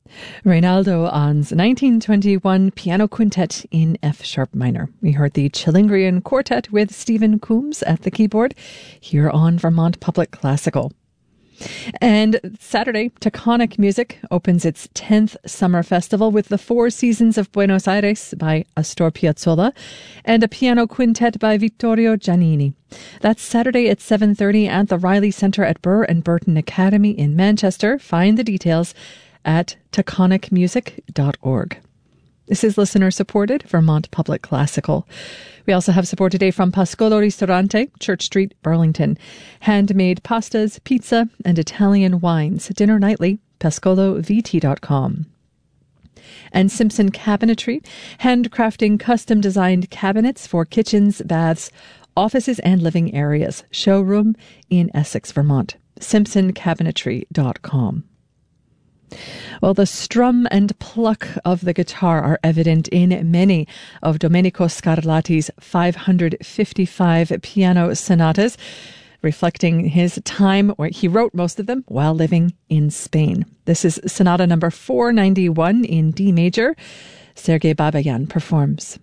Reynaldo Ahn's 1921 piano quintet in F sharp minor. We heard the Chilingrian Quartet with Stephen Coombs at the keyboard here on Vermont Public Classical. And Saturday, Taconic Music opens its 10th summer festival with the Four Seasons of Buenos Aires by Astor Piazzolla and a piano quintet by Vittorio Giannini. That's Saturday at 7:30 at the Riley Centre at Burr and Burton Academy in Manchester. Find the details at taconicmusic.org. This is listener-supported Vermont Public Classical. We also have support today from Pascolo Ristorante, Church Street, Burlington. Handmade pastas, pizza, and Italian wines. Dinner nightly, pascolovt.com. And Simpson Cabinetry, handcrafting custom-designed cabinets for kitchens, baths, offices, and living areas. Showroom in Essex, Vermont. simpsoncabinetry.com. Well, the strum and pluck of the guitar are evident in many of Domenico Scarlatti's 555 piano sonatas, reflecting his time where he wrote most of them while living in Spain. This is Sonata number 491 in D major. Sergei Babayan performs.